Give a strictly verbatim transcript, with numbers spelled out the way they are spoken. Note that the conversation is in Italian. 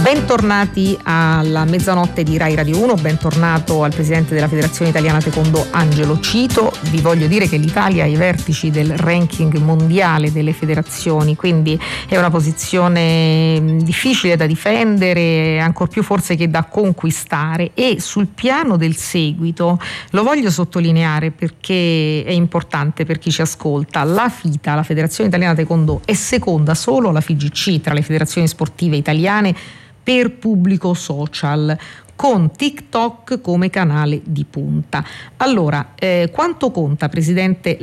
Bentornati alla mezzanotte di Rai Radio uno, bentornato al presidente della Federazione Italiana Taekwondo Angelo Cito. Vi voglio dire che l'Italia è ai vertici del ranking mondiale delle federazioni, quindi è una posizione difficile da difendere, ancor più forse che da conquistare, e sul piano del seguito lo voglio sottolineare perché è importante per chi ci ascolta. La FITA, la Federazione Italiana Taekwondo, è seconda solo alla F I G C tra le federazioni sportive italiane per pubblico social, con TikTok come canale di punta. Allora, eh, quanto conta, Presidente,